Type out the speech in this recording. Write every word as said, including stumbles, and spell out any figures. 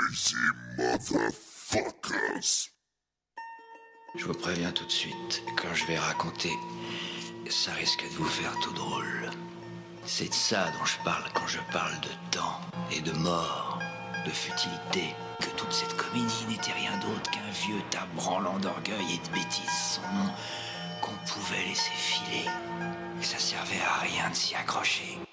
Crazy motherfuckers. Je vous préviens tout de suite, quand je vais raconter, ça risque de vous faire tout drôle. C'est de ça dont je parle quand je parle de temps et de mort, de futilité. Que toute cette comédie n'était rien d'autre qu'un vieux tas branlant d'orgueil et de bêtises sans nom qu'on pouvait laisser filer. Que ça servait à rien de s'y accrocher.